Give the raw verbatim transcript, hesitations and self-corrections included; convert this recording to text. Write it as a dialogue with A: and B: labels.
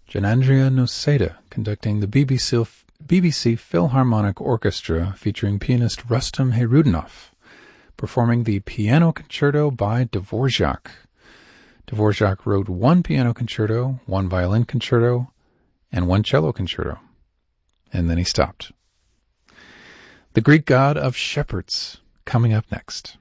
A: Janandria Noseda conducting the B B C, B B C Philharmonic Orchestra featuring pianist Rustam Hayrudanov, performing the Piano Concerto by Dvorak. Dvorak wrote one piano concerto, one violin concerto, and one cello concerto. And then he stopped. The Greek God of Shepherds, coming up next.